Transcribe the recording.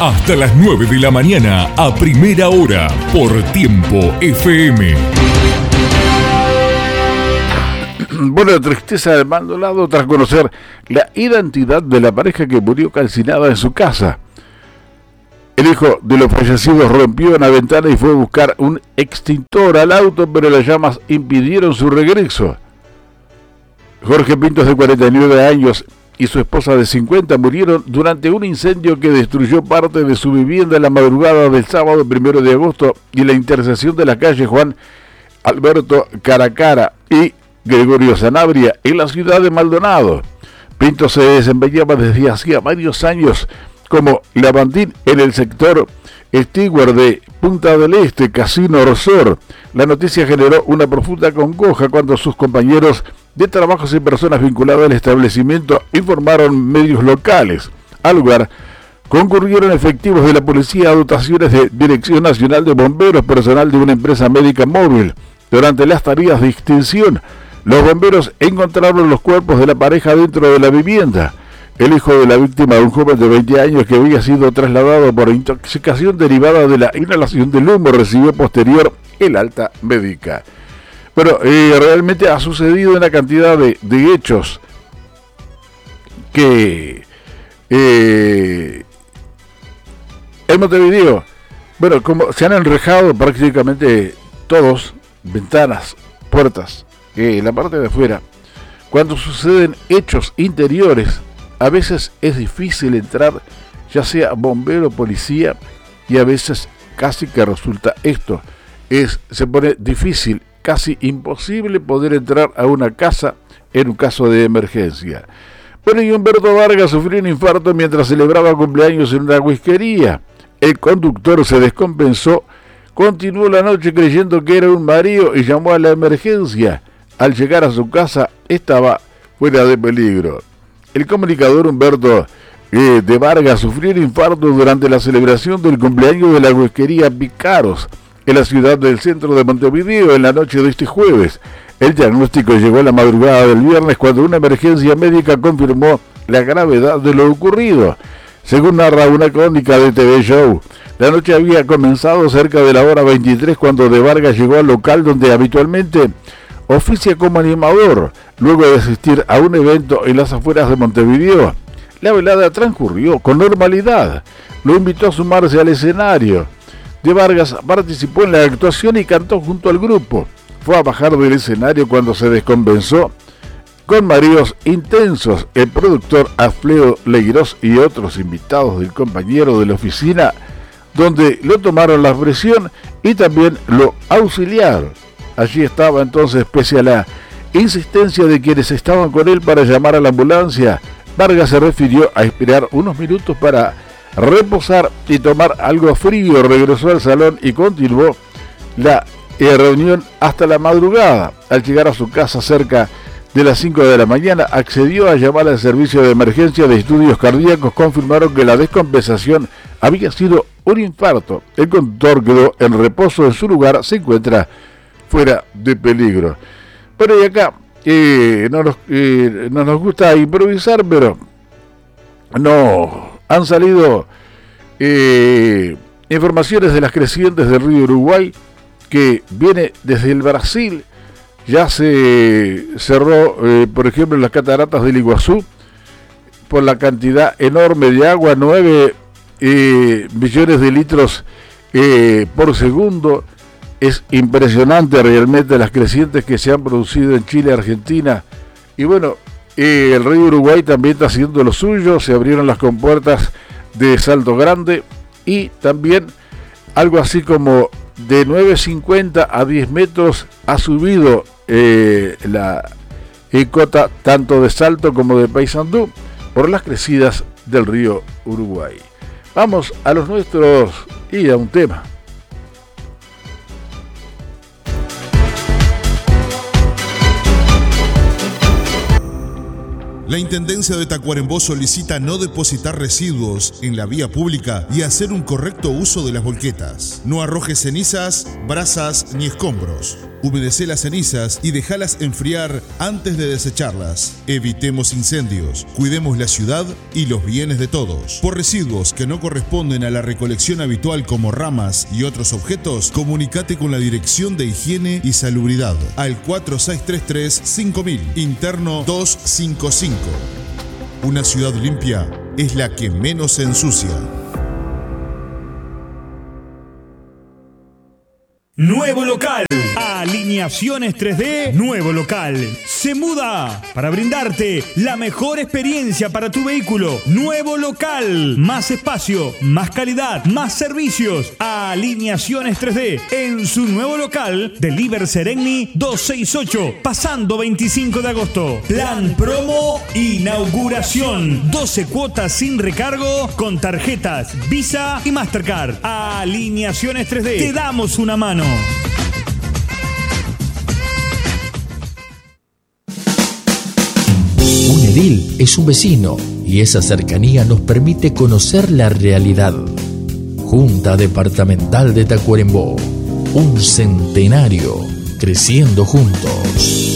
Hasta las 9 de la mañana a primera hora por Tiempo FM. Bueno, tristeza del Maldonado tras conocer la identidad de la pareja que murió calcinada en su casa. El hijo de los fallecidos rompió una ventana y fue a buscar un extintor al auto, pero las llamas impidieron su regreso. Jorge Pintos, de 49 años, y su esposa de 50 murieron durante un incendio que destruyó parte de su vivienda en la madrugada del sábado 1 de agosto y la intersección de la calle Juan Alberto Caracara y Gregorio Sanabria en la ciudad de Maldonado. Pintos se desempeñaba desde hacía varios años como lavandín en el sector Stewart de Punta del Este, Casino Orsor. La noticia generó una profunda congoja cuando sus compañeros de trabajo y personas vinculadas al establecimiento informaron medios locales. Al lugar concurrieron efectivos de la policía, dotaciones de Dirección Nacional de Bomberos, personal de una empresa médica móvil. Durante las tareas de extinción, los bomberos encontraron los cuerpos de la pareja dentro de la vivienda. El hijo de la víctima, un joven de 20 años que había sido trasladado por intoxicación derivada de la inhalación del humo, recibió posterior el alta médica. Pero realmente ha sucedido una cantidad de hechos que en Montevideo, bueno, como se han enrejado prácticamente todos, ventanas, puertas, la parte de afuera. Cuando suceden hechos interiores, a veces es difícil entrar, ya sea bombero o policía, y a veces casi que resulta esto. Se pone difícil, casi imposible poder entrar a una casa en un caso de emergencia. Bueno, y Humberto Vargas sufrió un infarto mientras celebraba cumpleaños en una whiskería. El conductor se descompensó, continuó la noche creyendo que era un mareo y llamó a la emergencia. Al llegar a su casa estaba fuera de peligro. El comunicador Humberto de Vargas sufrió un infarto durante la celebración del cumpleaños de la whiskería Picaros en la ciudad del centro de Montevideo en la noche de este jueves. El diagnóstico llegó a la madrugada del viernes cuando una emergencia médica confirmó la gravedad de lo ocurrido. Según narra una crónica de TV Show, la noche había comenzado cerca de la hora 23 cuando de Vargas llegó al local donde habitualmente oficia como animador, luego de asistir a un evento en las afueras de Montevideo. La velada transcurrió con normalidad. Lo invitó a sumarse al escenario. De Vargas participó en la actuación y cantó junto al grupo. Fue a bajar del escenario cuando se descompensó con mareos intensos. El productor Alfredo Leiros y otros invitados del compañero de la oficina, donde lo tomaron la presión y también lo auxiliaron. Allí estaba entonces, pese a la insistencia de quienes estaban con él para llamar a la ambulancia, Vargas se refirió a esperar unos minutos para reposar y tomar algo frío. Regresó al salón y continuó la reunión hasta la madrugada. Al llegar a su casa cerca de las 5 de la mañana, accedió a llamar al servicio de emergencia de estudios cardíacos. Confirmaron que la descompensación había sido un infarto. El conductor quedó en reposo en su lugar, se encuentra fuera de peligro. Pero y acá no nos gusta improvisar, pero no han salido informaciones de las crecientes del río Uruguay, que viene desde el Brasil. Ya se cerró, por ejemplo, las cataratas del Iguazú por la cantidad enorme de agua, 9 millones de litros por segundo. Es impresionante realmente las crecientes que se han producido en Chile, Argentina. Y bueno, el río Uruguay también está haciendo lo suyo. Se abrieron las compuertas de Salto Grande y también algo así como de 9,50 a 10 metros ha subido la cota tanto de Salto como de Paysandú por las crecidas del río Uruguay. Vamos a los nuestros y a un tema. La Intendencia de Tacuarembó solicita no depositar residuos en la vía pública y hacer un correcto uso de las volquetas. No arrojes cenizas, brasas ni escombros. Humedecé las cenizas y dejalas enfriar antes de desecharlas. Evitemos incendios, cuidemos la ciudad y los bienes de todos. Por residuos que no corresponden a la recolección habitual como ramas y otros objetos, comunícate con la Dirección de Higiene y Salubridad al 4633-5000, interno 255. Una ciudad limpia es la que menos se ensucia. Nuevo local. Alineaciones 3D, nuevo local. Se muda para brindarte la mejor experiencia para tu vehículo. Nuevo local. Más espacio, más calidad, más servicios. Alineaciones 3D en su nuevo local de Liber Seregni 268, pasando 25 de agosto. Plan promo inauguración. 12 cuotas sin recargo con tarjetas Visa y Mastercard. Alineaciones 3D. Te damos una mano. Un edil es un vecino y esa cercanía nos permite conocer la realidad. Junta Departamental de Tacuarembó, un centenario creciendo juntos.